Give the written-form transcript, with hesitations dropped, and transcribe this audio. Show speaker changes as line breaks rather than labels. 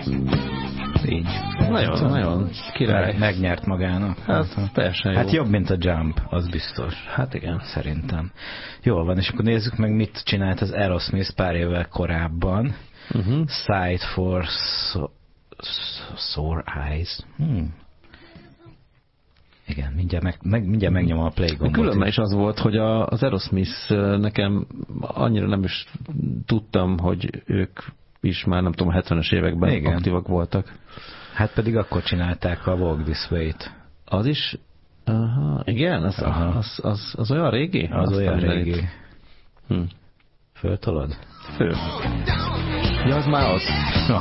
Így.
Nagyon király.
Megnyert magának.
Hát teljesen jó.
Hát jobb, mint a Jump, az biztos.
Hát igen.
Szerintem. Jól van, és akkor nézzük meg, mit csinált az Aerosmith pár évvel korábban. Sight for Sore Eyes. Igen, mindjárt megnyomom a play gombot.
Különben is az volt, hogy az Aerosmith nekem annyira nem is tudtam, hogy ők is már nem tudom, 70-es években igen. aktívak voltak.
Hát pedig akkor csinálták a Walk This Way-t.
Az is? Aha, igen? Az olyan régi?
Az olyan régi. Föltolod?
Föl. Ja, az már az.